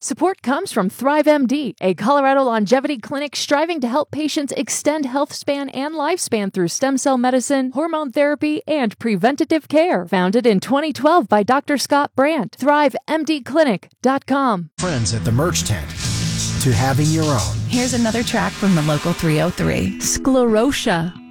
Support comes from ThriveMD, a Colorado longevity clinic striving to help patients extend health span and lifespan through stem cell medicine, hormone therapy, and preventative care. Founded in 2012 by Dr. Scott Brandt. ThriveMDClinic.com. Friends at the merch tent to having your own. Here's another track from the local 303. Sclerotia.